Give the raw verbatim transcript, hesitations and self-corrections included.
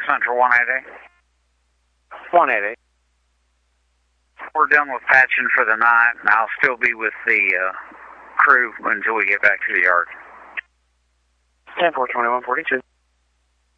Central one eighty. one eighty. We're done with patching for the night, and I'll still be with the uh, crew until we get back to the yard. ten four twenty-one forty-two.